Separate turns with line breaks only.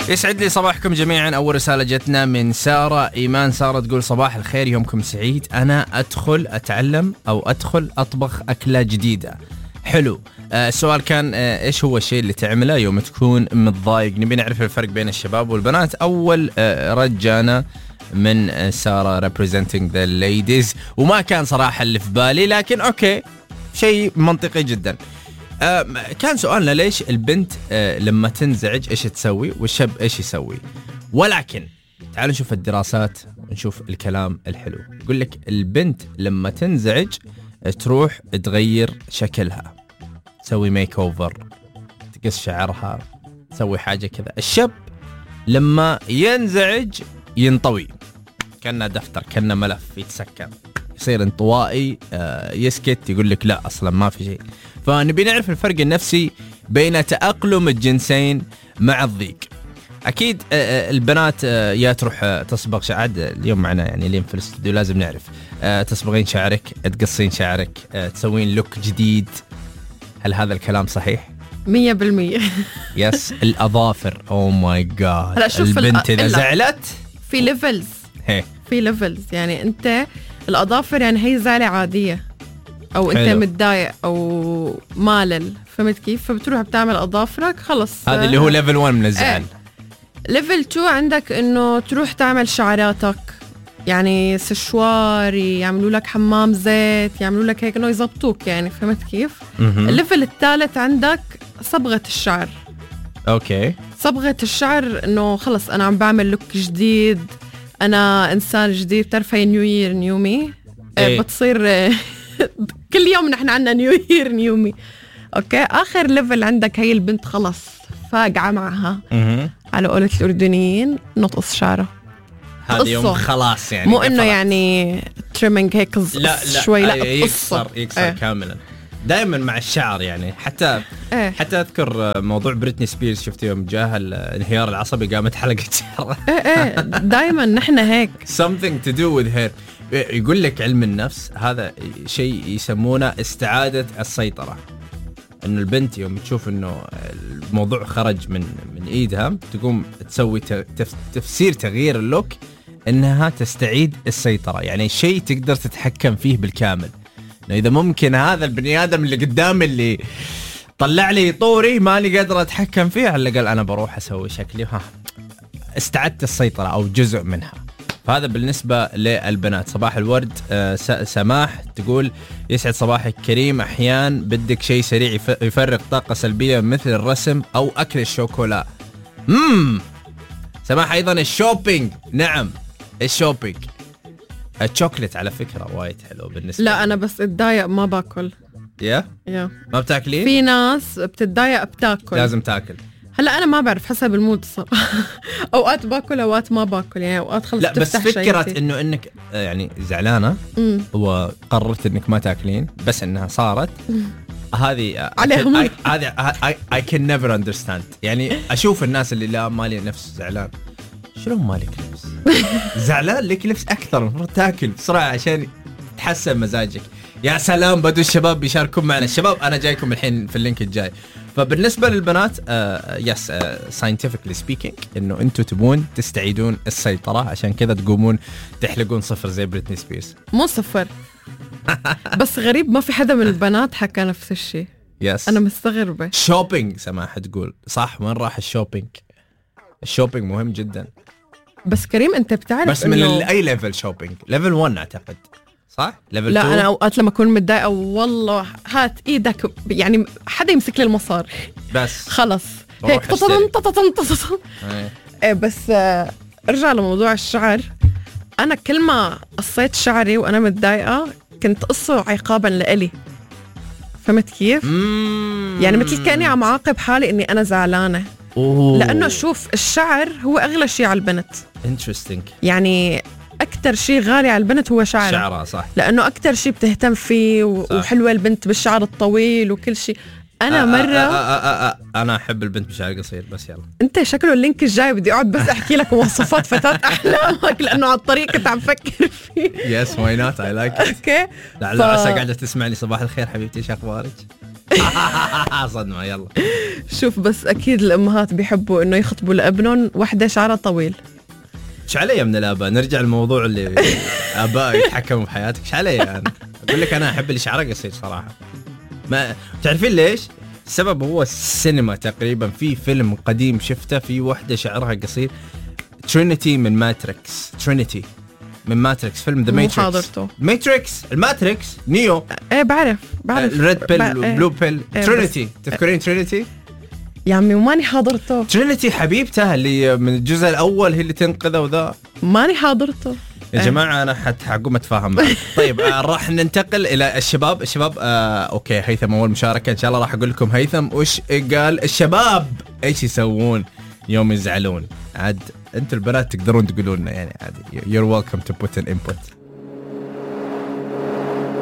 يسعد لي صباحكم جميعا. أول رسالة جتنا من سارة إيمان. سارة تقول صباح الخير، يومكم سعيد. أنا أدخل أتعلم أو أدخل أطبخ أكلة جديدة. حلو. السؤال كان إيش هو الشيء اللي تعمله يوم تكون متضايق؟ نبي نعرف الفرق بين الشباب والبنات. أول رد جانا من سارة representing the ladies، وما كان صراحة اللي في بالي، لكن أوكي شيء منطقي جدا. كان سؤالنا ليش البنت لما تنزعج إيش تسوي والشاب إيش يسوي، ولكن تعالوا نشوف الدراسات ونشوف الكلام الحلو. يقول لك البنت لما تنزعج تروح تغير شكلها، تسوي ميك اوفر، تقص شعرها، تسوي حاجة كذا. الشاب لما ينزعج ينطوي كأنه دفتر، كأنه ملف يتسكر، يصير انطوائي، يسكت، يقول لك لا أصلا ما في شيء. فنبي نعرف الفرق النفسي بين تأقلم الجنسين مع الضيق. أكيد البنات يا تروح تصبغ شعر، اليوم معنا يعني لين في الاستوديو لازم نعرف، تصبغين شعرك، تقصين شعرك، تسوين لوك جديد. هل هذا الكلام صحيح؟
100%.
يس. الأظافر أو ماي جاد، البنت إذا زعلت
في ليفلز، في ليفلز. يعني أنت الأظافر يعني هي زعلة عادية، أو أنت متضايق أو مالل، فهمت كيف؟ فبتروح بتعمل أظافرك خلص.
هذا اللي هو ليفل 1 من الزعل.
ليفل 2 عندك إنه تروح تعمل شعراتك، يعني سشوار، يعملوا لك حمام زيت، يعملوا لك هيك إنه يزبطوك، يعني فهمت كيف؟ الليفل الثالث عندك صبغة الشعر. أوكي. صبغة الشعر إنه خلص أنا عم بعمل لوك جديد، أنا إنسان جديد. بتعرف هي نيو يير نيو مي، بتصير كل يوم نحن عنا نيو يير نيو مي. أوكي. آخر ليفل عندك هي البنت خلص فاقعة معها، على قولة الأردنيين نطقص شعره.
هذا يوم خلاص، يعني
مو إنه يعني تريمينج هيك
لا
شوي، لا
يكسر كاملا. دائما مع الشعر يعني. حتى أذكر موضوع بريتني سبيرز، شفت يوم جاها الانهيار العصبي قامت حلقة شعر.
دائما نحن هيك.
something to do with hair. يقول لك علم النفس هذا شيء يسمونه استعادة السيطرة. إنه البنت يوم تشوف إنه الموضوع خرج من إيدها تقوم تسوي تفسير تغيير اللوك إنها تستعيد السيطرة. يعني شيء تقدر تتحكم فيه بالكامل. إذا ممكن هذا البني آدم اللي قدامي اللي طلع لي طوري ماني قادر أتحكم فيه، على الأقل أنا بروح أسوي شكلي، استعدت السيطرة أو جزء منها. فهذا بالنسبة للبنات. صباح الورد. سماح تقول يسعد صباحك كريم، أحيان بدك شيء سريع يفرغ طاقة سلبية مثل الرسم أو أكل الشوكولا. سماح أيضا الشوبينج. نعم الشوبينج. الشوكليت على فكرة وايد حلو بالنسبة
لا أنا بس اتضايق ما باكل.
يا ما بتاكلين؟
في ناس بتتضايق بتاكل.
لازم تاكل.
هلا أنا ما بعرف، حسب المود صراحة. أوقات باكل أوقات ما باكل، يعني أوقات خلص.
لا بس فكرة إنه إنك يعني زعلانة وقررت إنك ما تاكلين، بس إنها صارت هذه
عليهم.
هذه I can never understand. يعني أشوف الناس اللي لا مالي نفس زعلان، شلون مالك نفس زعلان لك نفس أكثر، المفروض تاكل بسرعة عشان تحسن مزاجك. يا سلام بدو الشباب بيشاركون معنا. الشباب أنا جايكم الحين في اللينك الجاي. فبالنسبة للبنات يس scientifically speaking إنه أنتوا تبون تستعيدون السيطرة، عشان كذا تقومون تحلقون صفر زي بريتني سبيرز.
مو صفر بس غريب ما في حدا من البنات حكى نفس الشيء.
يس
أنا مستغربة.
شوبينج سماح تقول صح، وين راح الشوبينج؟ الشوبينج مهم جدا.
بس كريم أنت بتعرف
بس من أي ليفل شوبينج؟ ليفل 1 أعتقد صح؟ ليفل 2؟
لا أنا أوقات لما أكون متضايقة والله هات إيدك، يعني حدا يمسك لي المصار بس خلص هيك بس أرجع لموضوع الشعر. أنا كل ما قصيت شعري وأنا متضايقة كنت قصه عقابا لإلي، فهمت كيف؟ يعني مثل كأني عم عاقب حالي إني أنا زعلانة. لأنه شوف الشعر هو أغلى شيء على البنت.
Interesting.
يعني أكتر شيء غالي على البنت هو
شعرها صح،
لأنه أكتر شيء بتهتم فيه وحلوة البنت بالشعر الطويل وكل شيء. أنا مرة
أنا أحب البنت بشعر قصير. بس يلا
أنت شكله اللينك الجاي بدي أقعد بس أحكي لك مواصفات فتاة أحلامك، لأنه على الطريق كنت عم فكر فيه.
Yes why not I like it.
أوكي.
لعل عسى قاعدة تسمعني. صباح الخير حبيبتي، إيش أخبارك؟ صدمة. يلا
شوف بس أكيد الأمهات بيحبوا إنه يخطبوا لابنهم وحدة شعرها طويل.
ايش علي من الآباء؟ نرجع الموضوع اللي آباء يتحكموا بحياتك. ايش علي أنا؟ أقول لك أنا أحب اللي شعره قصير صراحة. ما تعرفين ليش؟ السبب هو السينما. تقريبا في فيلم قديم شفته في وحدة شعرها قصير، ترينيتي من ماتريكس. ترينيتي من ماتريكس، فيلم ذا ماتريكس.
حاضرته
ماتريكس، الماتريكس، نيو.
ايه بعرف
ريد بيل وبلو بيل. ترينيتي، تذكرين ترينيتي؟
يا عمي ماني حاضرته.
ترينيتي حبيبتها اللي من الجزء الأول هي اللي تنقذه وذا.
ماني حاضرته
يا جماعة أنا حقوم أتفاهم معك. طيب راح ننتقل إلى الشباب. أوكي هيثم أول مشاركة إن شاء الله. راح أقول لكم هيثم وش قال الشباب إيش يسوون يوم يزعلون. عاد أنتوا البنات تقدرون تقولون لنا يعني عادي. You're welcome to put an input.